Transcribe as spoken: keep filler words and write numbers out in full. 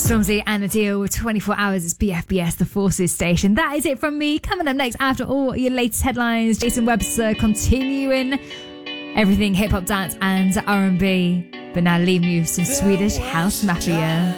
Stormzy and Adele with twenty-four hours. It's B F B S, the Forces station. That is it from me. Coming up next after all your latest headlines, Jason Webster continuing everything hip hop, dance and R and B. But now leaving you some Swedish House Mafia.